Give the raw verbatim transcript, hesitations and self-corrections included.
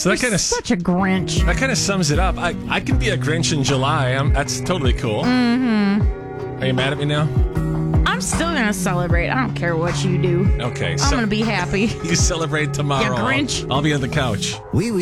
So that You're kind of such a Grinch. that kind of sums it up. I, I can be a Grinch in July. I'm, that's totally cool. Mm-hmm. Are you mad at me now? I'm still going to celebrate. I don't care what you do. Okay. I'm so going to be happy. You celebrate tomorrow. You Grinch. I'll, I'll be on the couch. Wee wee.